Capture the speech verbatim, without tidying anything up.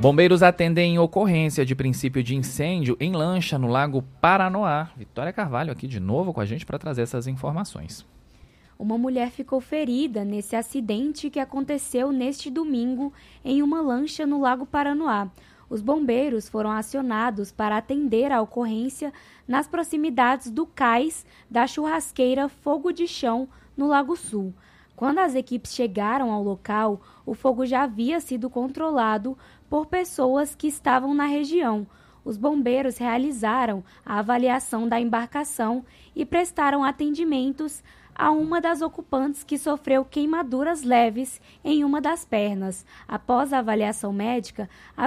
Bombeiros atendem ocorrência de princípio de incêndio em lancha no Lago Paranoá. Vitória Carvalho aqui de novo com a gente para trazer essas informações. Uma mulher ficou ferida nesse acidente que aconteceu neste domingo em uma lancha no Lago Paranoá. Os bombeiros foram acionados para atender a ocorrência nas proximidades do cais da churrasqueira Fogo de Chão, no Lago Sul. Quando as equipes chegaram ao local, o fogo já havia sido controlado por pessoas que estavam na região. Os bombeiros realizaram a avaliação da embarcação e prestaram atendimentos a uma das ocupantes que sofreu queimaduras leves em uma das pernas. Após a avaliação médica, a